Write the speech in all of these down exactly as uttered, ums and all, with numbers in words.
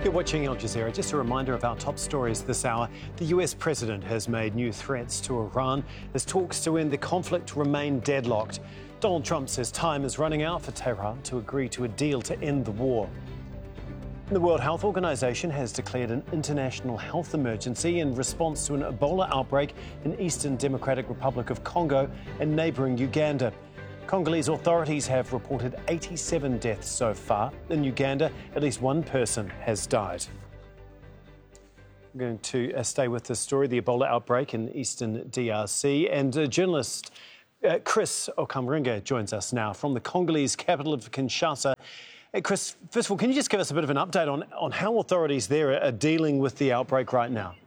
You're watching Al Jazeera. Just a reminder of our top stories this hour. The U S president has made new threats to Iran as talks to end the conflict remain deadlocked. Donald Trump says time is running out for Tehran to agree to a deal to end the war. The World Health Organization has declared an international health emergency in response to an Ebola outbreak in Eastern Democratic Republic of Congo and neighbouring Uganda. Congolese authorities have reported eighty-seven deaths so far. In Uganda, at least one person has died. We're going to uh, stay with this story, the Ebola outbreak in Eastern D R C. And uh, journalist uh, Chris Okamringa joins us now from the Congolese capital of Kinshasa. Hey, Chris, first of all, can you just give us a bit of an update on, on how authorities there are dealing with the outbreak right now?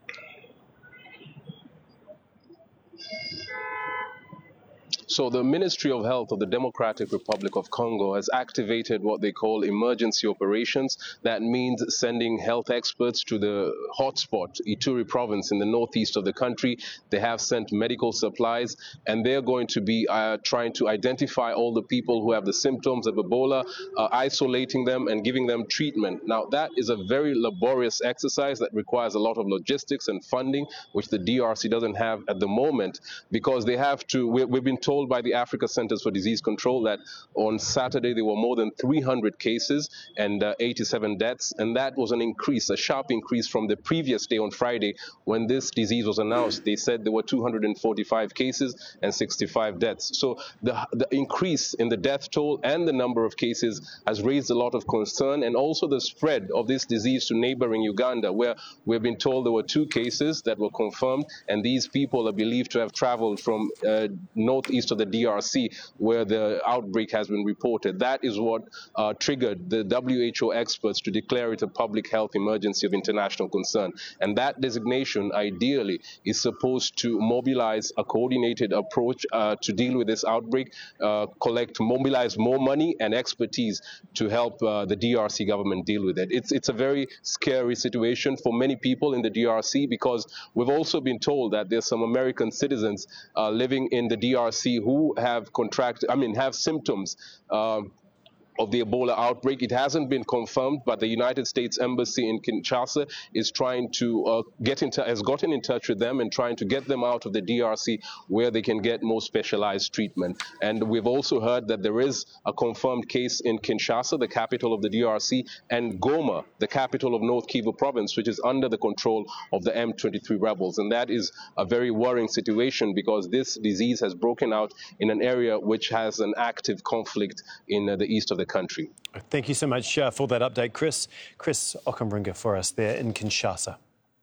So the Ministry of Health of the Democratic Republic of Congo has activated what they call emergency operations. That means sending health experts to the hotspot, Ituri province in the northeast of the country. They have sent medical supplies, and they're going to be uh, trying to identify all the people who have the symptoms of Ebola, uh, isolating them and giving them treatment. Now, that is a very laborious exercise that requires a lot of logistics and funding, which the D R C doesn't have at the moment, because they have to, we, we've been told by the Africa Centers for Disease Control that on Saturday there were more than three hundred cases and uh, eighty-seven deaths, and that was an increase, a sharp increase from the previous day on Friday when this disease was announced. They said there were two hundred forty-five cases and sixty-five deaths. So the, the increase in the death toll and the number of cases has raised a lot of concern, and also the spread of this disease to neighboring Uganda, where we've been told there were two cases that were confirmed, and these people are believed to have traveled from uh, northeast of the D R C, where the outbreak has been reported. That is what uh, triggered the W H O experts to declare it a public health emergency of international concern. And that designation, ideally, is supposed to mobilize a coordinated approach uh, to deal with this outbreak, uh, collect, mobilize more money and expertise to help uh, the D R C government deal with it. It's, it's a very scary situation for many people in the D R C, because we've also been told that there's some American citizens uh, living in the D R C who have contracted, I mean, have symptoms um, of the Ebola outbreak. It hasn't been confirmed, but the United States Embassy in Kinshasa is trying to uh, get into, has gotten in touch with them and trying to get them out of the D R C where they can get more specialized treatment. And we've also heard that there is a confirmed case in Kinshasa, the capital of the D R C, and Goma, the capital of North Kivu province, which is under the control of the M twenty-three rebels. And that is a very worrying situation, because this disease has broken out in an area which has an active conflict in uh, the east of the country. Thank you so much uh, for that update, Chris. Chris Okamringa for us there in Kinshasa.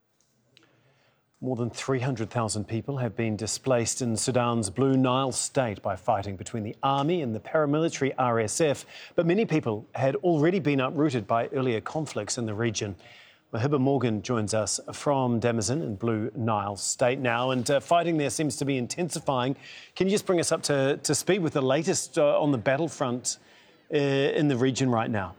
More than three hundred thousand people have been displaced in Sudan's Blue Nile state by fighting between the army and the paramilitary R S F. But many people had already been uprooted by earlier conflicts in the region. Mahiba Morgan joins us from Damazin in Blue Nile state now, and uh, fighting there seems to be intensifying. Can you just bring us up to, to speed with the latest uh, on the battlefront uh, in the region right now?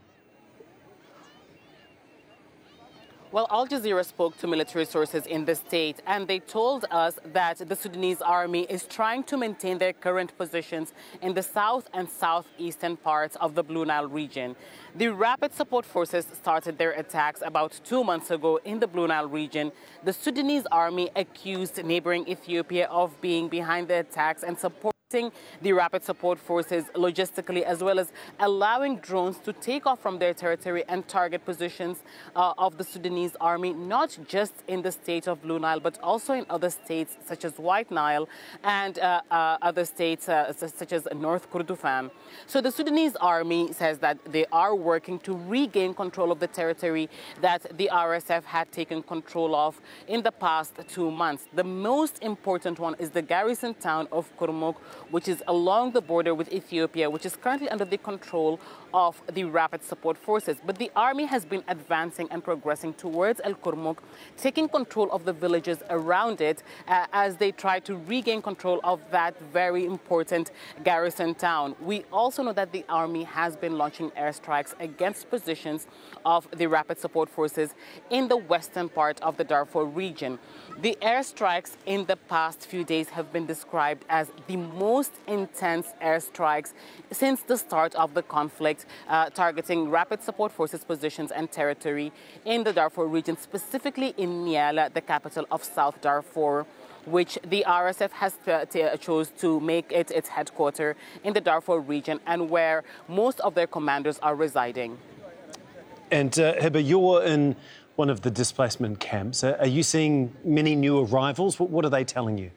Well, Al Jazeera spoke to military sources in the state, and they told us that the Sudanese army is trying to maintain their current positions in the south and southeastern parts of the Blue Nile region. The Rapid Support Forces started their attacks about two months ago in the Blue Nile region. The Sudanese army accused neighboring Ethiopia of being behind the attacks and supporting the Rapid Support Forces logistically, as well as allowing drones to take off from their territory and target positions uh, of the Sudanese army, not just in the state of Blue Nile, but also in other states such as White Nile and uh, uh, other states uh, such as North Kordofan. So the Sudanese army says that they are working to regain control of the territory that the R S F had taken control of in the past two months. The most important one is the garrison town of Kurmuk, which is along the border with Ethiopia, which is currently under the control of the Rapid Support Forces. But the army has been advancing and progressing towards El Kurmuk, taking control of the villages around it uh, as they try to regain control of that very important garrison town. We also know that the army has been launching airstrikes against positions of the Rapid Support Forces in the western part of the Darfur region. The airstrikes in the past few days have been described as the most intense airstrikes since the start of the conflict conflict uh, targeting Rapid Support Forces positions and territory in the Darfur region, specifically in Nyala, the capital of South Darfur, which the R S F has chose to make it its headquarters in the Darfur region and where most of their commanders are residing. And uh, Hiba, you're in one of the displacement camps. Uh, are you seeing many new arrivals? What, what are they telling you?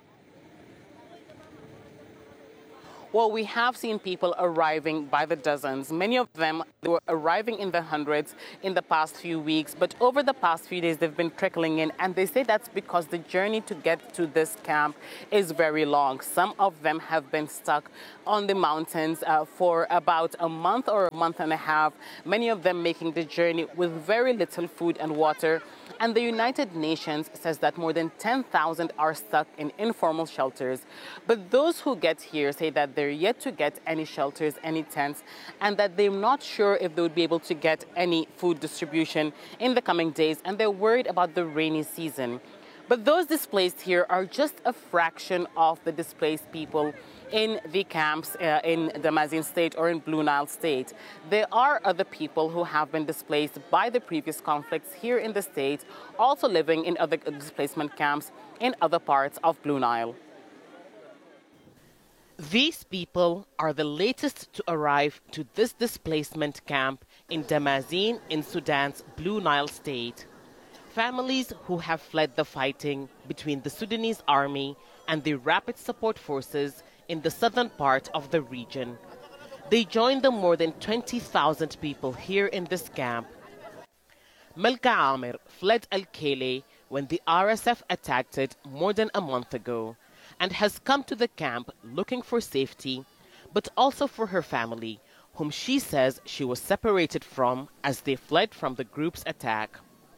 Well, we have seen people arriving by the dozens. Many of them they were arriving in the hundreds in the past few weeks, but over the past few days they've been trickling in, and they say that's because the journey to get to this camp is very long. Some of them have been stuck on the mountains uh, for about a month or a month and a half, many of them making the journey with very little food and water. And the United Nations says that more than ten thousand are stuck in informal shelters. But those who get here say that they're yet to get any shelters, any tents, and that they're not sure if they would be able to get any food distribution in the coming days, and they're worried about the rainy season. But those displaced here are just a fraction of the displaced people in the camps uh, in Damazin State or in Blue Nile State. There are other people who have been displaced by the previous conflicts here in the state, also living in other displacement camps in other parts of Blue Nile. These people are the latest to arrive to this displacement camp in Damazin in Sudan's Blue Nile State. Families who have fled the fighting between the Sudanese army and the Rapid Support Forces in the southern part of the region. They joined the more than twenty thousand people here in this camp. Melka Amir fled Al-Kele when the R S F attacked it more than a month ago and has come to the camp looking for safety, but also for her family, whom she says she was separated from as they fled from the group's attack.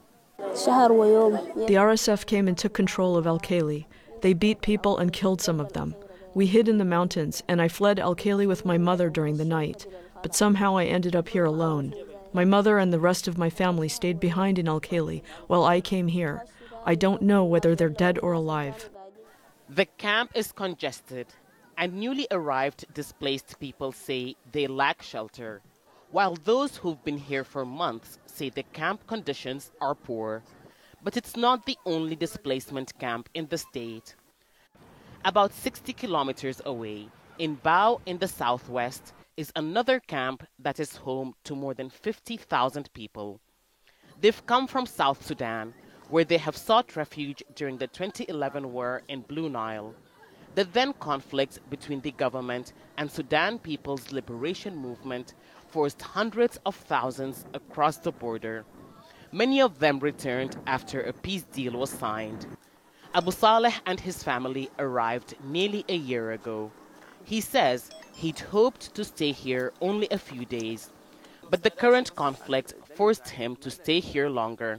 The R S F came and took control of Al-Kele. They beat people and killed some of them. We hid in the mountains, and I fled Al-Kele with my mother during the night, but somehow I ended up here alone. My mother and the rest of my family stayed behind in Al-Kele while I came here. I don't know whether they're dead or alive. The camp is congested, and newly arrived displaced people say they lack shelter, while those who've been here for months say the camp conditions are poor. But it's not the only displacement camp in the state. About sixty kilometers away, in Bao in the southwest, is another camp that is home to more than fifty thousand people. They've come from South Sudan, where they have sought refuge during the twenty eleven war in Blue Nile. The then conflict between the government and Sudan People's Liberation Movement forced hundreds of thousands across the border. Many of them returned after a peace deal was signed. Abu Saleh and his family arrived nearly a year ago. He says he'd hoped to stay here only a few days, but the current conflict forced him to stay here longer.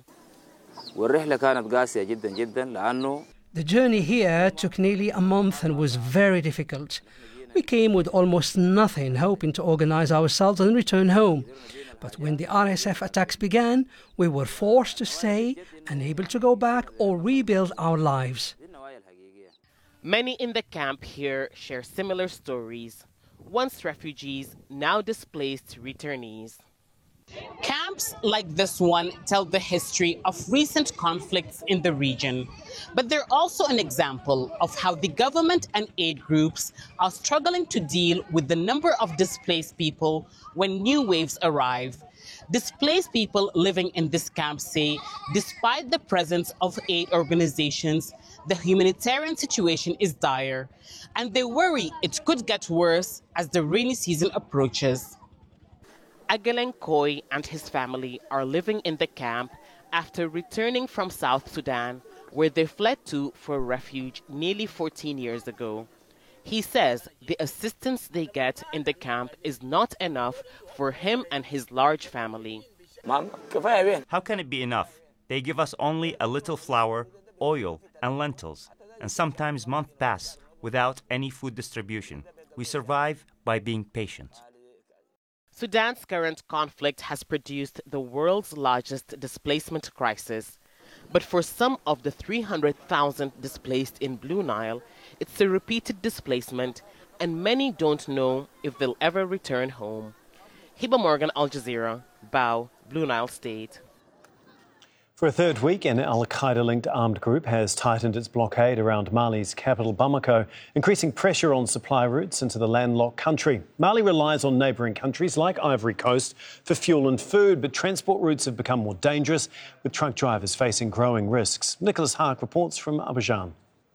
The journey here took nearly a month and was very difficult. We came with almost nothing, hoping to organize ourselves and return home. But when the R S F attacks began, we were forced to stay, unable to go back or rebuild our lives. Many in the camp here share similar stories. Once refugees, now displaced returnees. Camps like this one tell the history of recent conflicts in the region, but they're also an example of how the government and aid groups are struggling to deal with the number of displaced people when new waves arrive. Displaced people living in this camp say, despite the presence of aid organizations, the humanitarian situation is dire, and they worry it could get worse as the rainy season approaches. Ageleng Koi and his family are living in the camp after returning from South Sudan, where they fled to for refuge nearly fourteen years ago. He says the assistance they get in the camp is not enough for him and his large family. How can it be enough? They give us only a little flour, oil, and lentils, and sometimes months pass without any food distribution. We survive by being patient. Sudan's current conflict has produced the world's largest displacement crisis. But for some of the three hundred thousand displaced in Blue Nile, it's a repeated displacement, and many don't know if they'll ever return home. Hiba Morgan, Al Jazeera, Bao, Blue Nile State. For a third week, an al-Qaeda-linked armed group has tightened its blockade around Mali's capital, Bamako, increasing pressure on supply routes into the landlocked country. Mali relies on neighbouring countries like Ivory Coast for fuel and food, but transport routes have become more dangerous, with truck drivers facing growing risks. Nicholas Haak reports from Abidjan.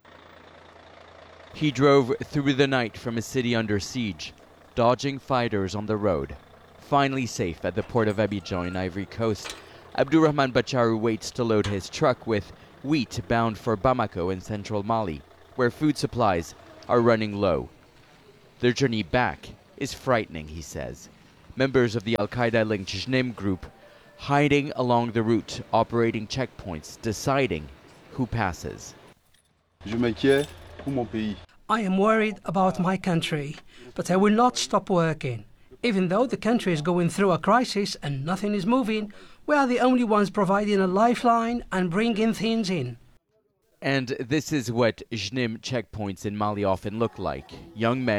He drove through the night from a city under siege, dodging fighters on the road. Finally safe at the port of Abidjan in Ivory Coast, Abdurrahman Bacharu waits to load his truck with wheat bound for Bamako in central Mali, where food supplies are running low. Their journey back is frightening, he says. Members of the al-Qaeda-linked Jnim group hiding along the route, operating checkpoints, deciding who passes. I am worried about my country, but I will not stop working. Even though the country is going through a crisis and nothing is moving, we are the only ones providing a lifeline and bringing things in. And this is what Jnim checkpoints in Mali often look like. Young men